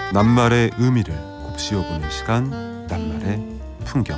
낱말의 의미를 곱씹어보는 시간, 낱말의 풍경.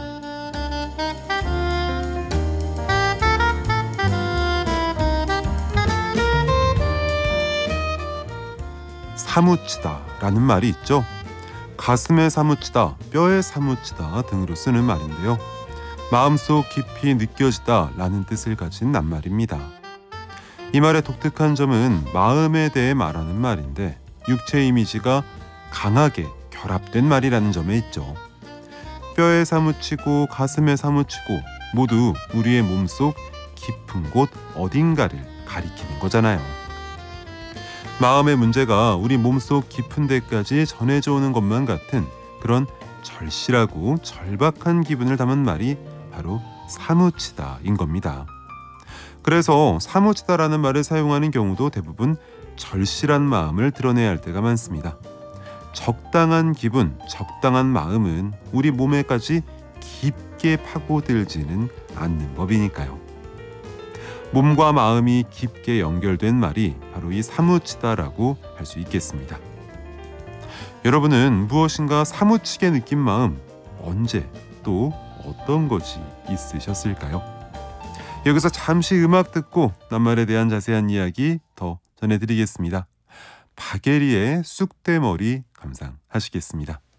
사무치다 라는 말이 있죠. 가슴에 사무치다, 뼈에 사무치다 등으로 쓰는 말인데요. 마음속 깊이 느껴지다 라는 뜻을 가진 낱말입니다. 이 말의 독특한 점은 마음에 대해 말하는 말인데 육체 이미지가 강하게 결합된 말이라는 점에 있죠. 뼈에 사무치고 가슴에 사무치고 모두 우리의 몸속 깊은 곳 어딘가를 가리키는 거잖아요. 마음의 문제가 우리 몸속 깊은 데까지 전해져 오는 것만 같은 그런 절실하고 절박한 기분을 담은 말이 바로 사무치다인 겁니다. 그래서 사무치다라는 말을 사용하는 경우도 대부분 절실한 마음을 드러내야 할 때가 많습니다. 적당한 기분, 적당한 마음은 우리 몸에까지 깊게 파고들지는 않는 법이니까요. 몸과 마음이 깊게 연결된 말이 바로 이 사무치다라고 할 수 있겠습니다. 여러분은 무엇인가 사무치게 느낀 마음, 언제 또 어떤 것이 있으셨을까요? 여기서 잠시 음악 듣고 낱말에 대한 자세한 이야기 더 전해드리겠습니다. 박예리의 쑥대머리 감상하시겠습니다.